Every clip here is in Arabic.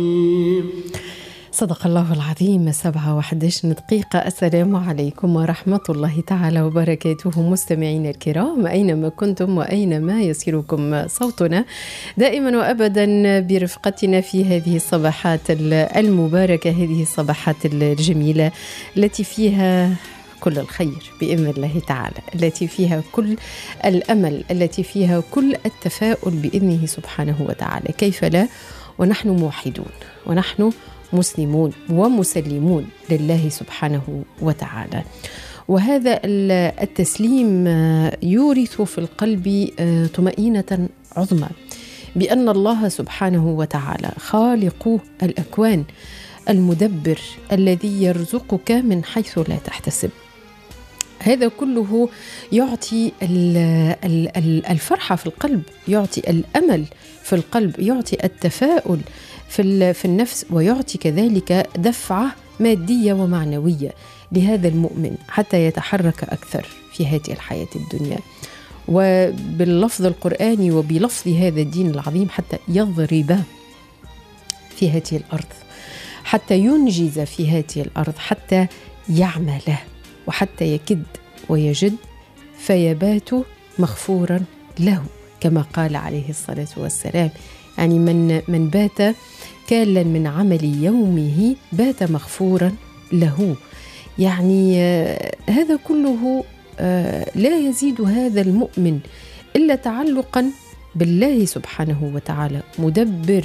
صدق الله العظيم. 7:11 دقيقة. السلام عليكم ورحمة الله تعالى وبركاته مستمعين الكرام أينما كنتم وأينما يسيركم صوتنا دائما وأبدا برفقتنا في هذه الصباحات المباركة، هذه الصباحات الجميلة التي فيها كل الخير بإذن الله تعالى، التي فيها كل الأمل، التي فيها كل التفاؤل بإذنه سبحانه وتعالى. كيف لا ونحن موحدون ونحن مسلمون ومسلمون لله سبحانه وتعالى. وهذا التسليم يورث في القلب طمأنينة عظمى بأن الله سبحانه وتعالى خالق الأكوان، المدبر الذي يرزقك من حيث لا تحتسب. هذا كله يعطي الفرحة في القلب، يعطي الأمل في القلب، يعطي التفاؤل في النفس، ويعطي كذلك دفعة مادية ومعنوية لهذا المؤمن حتى يتحرك أكثر في هذه الحياة الدنيا، وباللفظ القرآني وبلفظ هذا الدين العظيم حتى يضرب في هذه الأرض، حتى ينجز في هذه الأرض، حتى يعمل وحتى يكد ويجد فيبات مغفورا له كما قال عليه الصلاة والسلام. يعني من بات كالا من عمل يومه بات مغفورا له. يعني هذا كله لا يزيد هذا المؤمن إلا تعلقا بالله سبحانه وتعالى، مدبر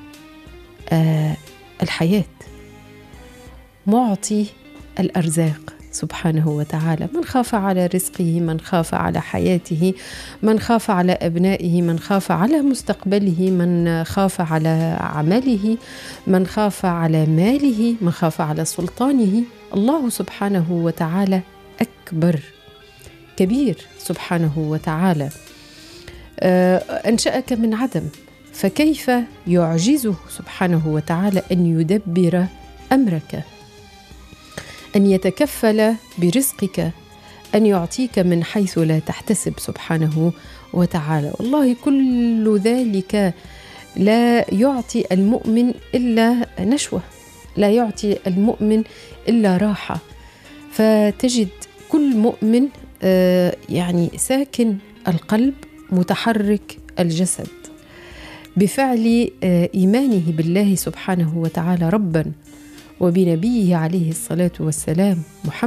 الحياة، معطي الأرزاق سبحانه وتعالى. من خاف على رزقه، من خاف على حياته، من خاف على أبنائه، من خاف على مستقبله، من خاف على عمله، من خاف على ماله، من خاف على سلطانه. الله سبحانه وتعالى أكبر، كبير سبحانه وتعالى. أنشأك من عدم، فكيف يعجزه سبحانه وتعالى أن يدبر أمرك، أن يتكفل برزقك، أن يعطيك من حيث لا تحتسب سبحانه وتعالى. والله كل ذلك لا يعطي المؤمن إلا نشوة، لا يعطي المؤمن إلا راحة. فتجد كل مؤمن يعني ساكن القلب، متحرك الجسد بفعل إيمانه بالله سبحانه وتعالى ربا، وبنبيه عليه الصلاة والسلام محمد